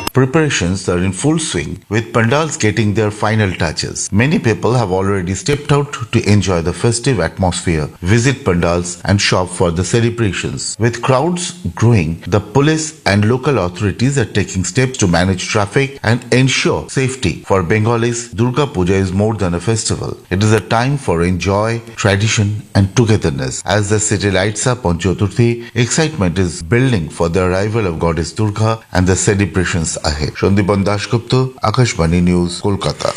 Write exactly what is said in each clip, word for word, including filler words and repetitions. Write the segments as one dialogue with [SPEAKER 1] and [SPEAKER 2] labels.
[SPEAKER 1] Preparations are in full swing, with pandals getting their final touches. Many people have already stepped out to enjoy the festive atmosphere, visit pandals and shop for the celebrations. With crowds growing, the police and local authorities are taking steps to manage traffic and ensure safety. For Bengalis, Durga Puja is more than a festival. It is a time for enjoy, tradition and togetherness. As the city lights up on Chaturthi, excitement is building for the arrival of Goddess Durga and the celebrations ahead. Shandipan Dasgupta, Akashvani News, Kolkata.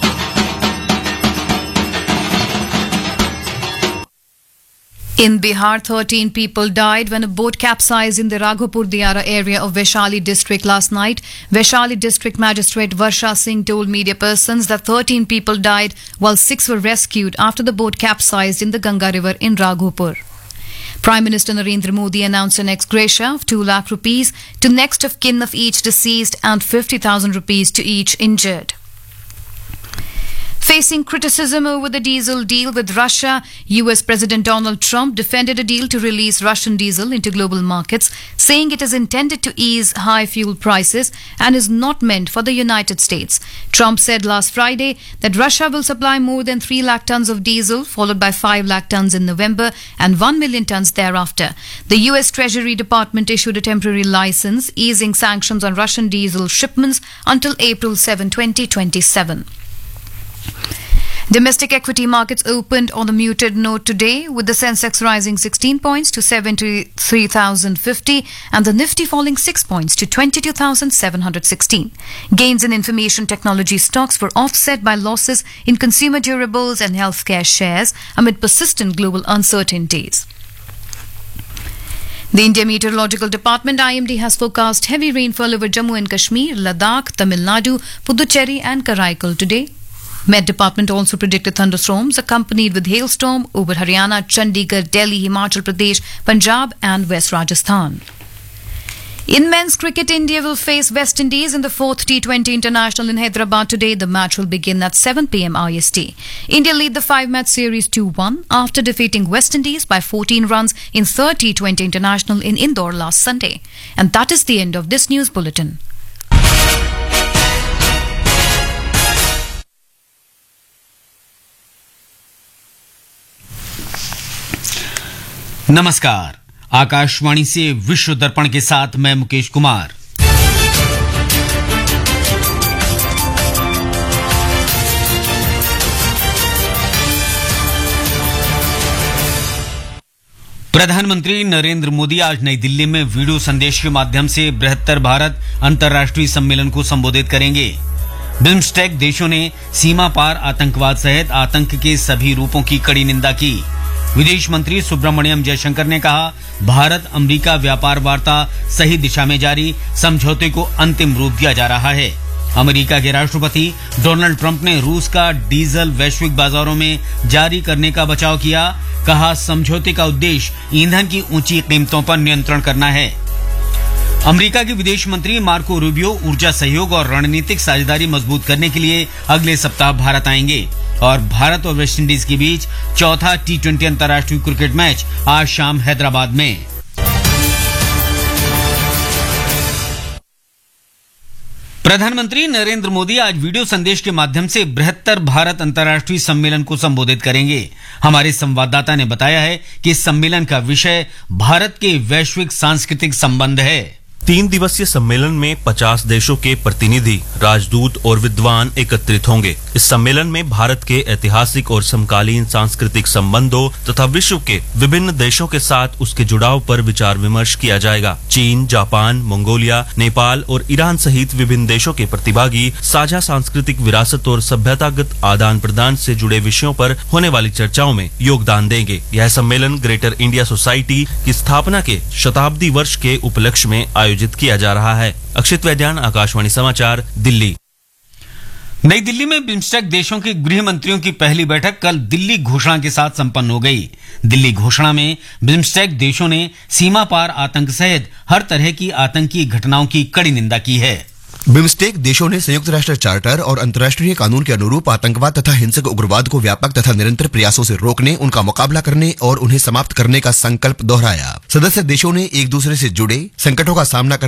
[SPEAKER 2] In Bihar, thirteen people died when a boat capsized in the Raghopur Diara area of Vaishali district last night. Vaishali district magistrate Varsha Singh told media persons that thirteen people died while six were rescued after the boat capsized in the Ganga river in Raghopur. Prime Minister Narendra Modi announced an ex gratia of two lakh rupees to next of kin of each deceased and fifty thousand rupees to each injured. Facing criticism over the diesel deal with Russia, U S President Donald Trump defended a deal to release Russian diesel into global markets, saying it is intended to ease high fuel prices and is not meant for the United States. Trump said last Friday that Russia will supply more than three lakh tons of diesel, followed by five lakh tons in November and one million tons thereafter. The U S Treasury Department issued a temporary license easing sanctions on Russian diesel shipments until April seventh, twenty twenty-seven. Domestic equity markets opened on a muted note today, with the Sensex rising sixteen points to seventy-three thousand fifty and the Nifty falling six points to twenty-two thousand seven hundred sixteen. Gains in information technology stocks were offset by losses in consumer durables and healthcare shares amid persistent global uncertainties. The India Meteorological Department I M D has forecast heavy rainfall over Jammu and Kashmir, Ladakh, Tamil Nadu, Puducherry and Karaikal today. Met Department also predicted thunderstorms accompanied with hailstorm over Haryana, Chandigarh, Delhi, Himachal Pradesh, Punjab and West Rajasthan. In men's cricket, India will face West Indies in the fourth T twenty International in Hyderabad today. The match will begin at seven p m I S T. India lead the five-match series two one after defeating West Indies by fourteen runs in third T twenty International in Indore last Sunday. And that is the end of this news bulletin.
[SPEAKER 3] नमस्कार, आकाशवाणी से विश्व दर्पण के साथ मैं मुकेश कुमार। प्रधानमंत्री नरेंद्र मोदी आज नई दिल्ली में वीडियो संदेश के माध्यम से बृहत्तर भारत अंतर्राष्ट्रीय सम्मेलन को संबोधित करेंगे। बिम्स्टेक देशों ने सीमा पार आतंकवाद सहित आतंक के सभी रूपों की कड़ी निंदा की। विदेश मंत्री सुब्रमण्यम जयशंकर ने कहा, भारत अमेरिका व्यापार वार्ता सही दिशा में जारी, समझौते को अंतिम रूप दिया जा रहा है। अमेरिका के राष्ट्रपति डोनाल्ड ट्रंप ने रूस का डीजल वैश्विक बाजारों में जारी करने का बचाव किया। कहा, समझौते का उद्देश्य ईंधन की ऊंची कीमतों पर नियंत्रण करना है। अमेरिका के विदेश मंत्री मार्को रूबियो ऊर्जा सहयोग और रणनीतिक साझेदारी मजबूत करने के लिए अगले सप्ताह भारत आएंगे और भारत और वेस्टइंडीज के बीच चौथा टी ट्वेंटी अंतर्राष्ट्रीय क्रिकेट मैच आज शाम हैदराबाद में। प्रधानमंत्री नरेंद्र मोदी आज वीडियो संदेश के माध्यम से बृहत्तर भारत अंतर्राष्ट्रीय सम्मेलन को संबोधित करेंगे। हमारे संवाददाता ने बताया है कि इस सम्मेलन का विषय भारत के वैश्विक सांस्कृतिक संबंध है।
[SPEAKER 4] तीन दिवसीय सम्मेलन में पचास देशों के प्रतिनिधि, राजदूत और विद्वान एकत्रित होंगे। इस सम्मेलन में भारत के ऐतिहासिक और समकालीन सांस्कृतिक संबंधों तथा विश्व के विभिन्न देशों के साथ उसके जुड़ाव पर विचार विमर्श किया जाएगा। चीन, जापान, मंगोलिया, नेपाल और ईरान सहित विभिन्न देशों के प्रतिभागी साझा सांस्कृतिक विरासत और सभ्यतागत आदान प्रदान से जुड़े विषयों पर होने वाली चर्चाओं में योगदान देंगे। यह सम्मेलन ग्रेटर इंडिया सोसाइटी की स्थापना के शताब्दी वर्ष के उपलक्ष्य में आयोजित किया जा रहा है। अक्षित वैद्यान, आकाशवाणी समाचार, दिल्ली।
[SPEAKER 3] नई दिल्ली में बिम्स्टेक देशों के गृह मंत्रियों की पहली बैठक कल दिल्ली घोषणा के साथ संपन्न हो गई। दिल्ली घोषणा में बिम्स्टेक देशों ने सीमा पार आतंक सहित हर तरह की आतंकी घटनाओं की कड़ी निंदा की है।
[SPEAKER 5] बिम्स्टेक देशों ने संयुक्त राष्ट्र चार्टर और अंतर्राष्ट्रीय कानून के अनुरूप आतंकवाद तथा हिंसक उग्रवाद को व्यापक तथा निरंतर प्रयासों से रोकने, उनका मुकाबला करने और उन्हें समाप्त करने का संकल्प दोहराया। सदस्य देशों ने एक दूसरे से जुड़े संकटों का सामना